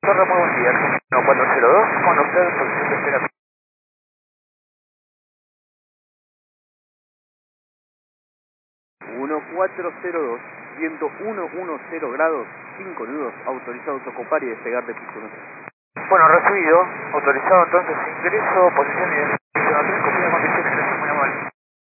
Torre, muy buen día. 1402, con usted en posición de espera. 1402, viento 110 grados, 5 nudos, autorizados a ocupar y despegar de pista 1. Bueno, recibido. Autorizado entonces ingreso, posición y destino 3, confirma condición.